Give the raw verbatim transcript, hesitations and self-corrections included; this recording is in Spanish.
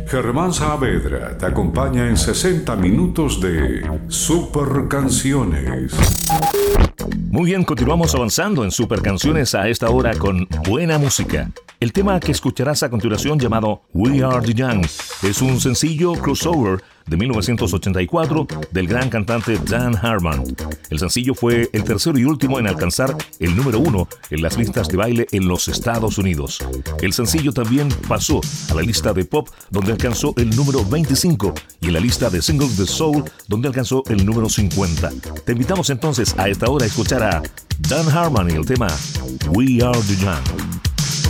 Germán Saavedra te acompaña en sesenta minutos de Super Canciones. Muy bien, continuamos avanzando en Super Canciones a esta hora con buena música. El tema que escucharás a continuación, llamado We Are the Young, es un sencillo crossover de mil novecientos ochenta y cuatro del gran cantante Dan Hartman. El sencillo fue el tercero y último en alcanzar el número uno en las listas de baile en los Estados Unidos. El sencillo también pasó a la lista de pop, donde alcanzó el número veinticinco, y en la lista de singles de soul, donde alcanzó el número cincuenta. Te invitamos entonces a esta hora a escuchar a Dan Hartman y el tema We Are the Young.